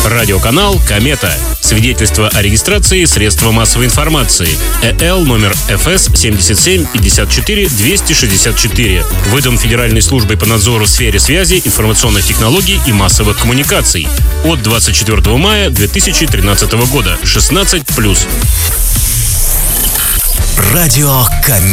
Радиоканал «Комета». Свидетельство о регистрации средства массовой информации. ЭЛ номер ФС 7754-264. Выдан Федеральной службой по надзору в сфере связи, информационных технологий и массовых коммуникаций. От 24 мая 2013 года. 16+. Радио «Комета».